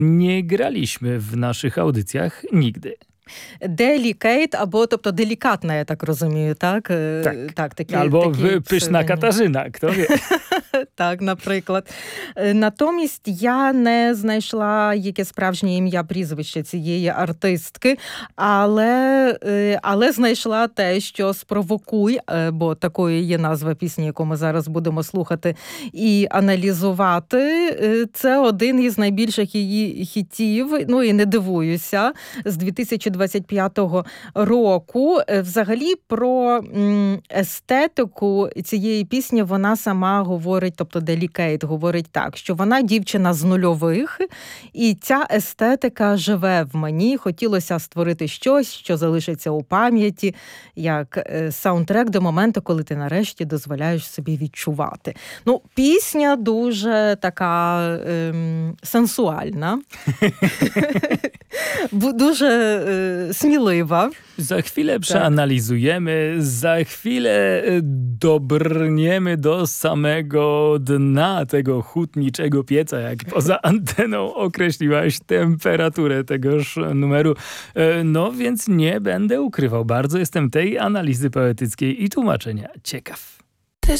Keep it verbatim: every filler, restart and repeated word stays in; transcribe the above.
nie graliśmy w naszych audycjach nigdy. Delicate, або, тобто, делікатна, я так розумію, так? Так. Так, такі, Або такі пишна Катажина, хто wie. Так, наприклад. Натомість я не знайшла, яке справжнє ім'я, прізвище цієї артистки, але, але знайшла те, що «Спровокуй», бо такою є назва пісні, яку ми зараз будемо слухати і аналізувати. Це один із найбільших її хітів, ну і не дивуюся, з дві тисячі двадцять п'ятого року. Взагалі про естетику цієї пісні вона сама говорить, тобто Delicate говорить так, що вона дівчина з нульових, і ця естетика живе в мені. Хотілося створити щось, що залишиться у пам'яті, як саундтрек до моменту, коли ти нарешті дозволяєш собі відчувати. Ну, пісня дуже така ем, сенсуальна. Дуже e, смілива. Za chwilę tak. przeanalizujemy, za chwilę dobrniemy do samego dna tego hutniczego pieca, jak poza anteną określiłaś temperaturę tegoż numeru. No więc nie będę ukrywał, bardzo jestem tej analizy poetyckiej i tłumaczenia ciekaw.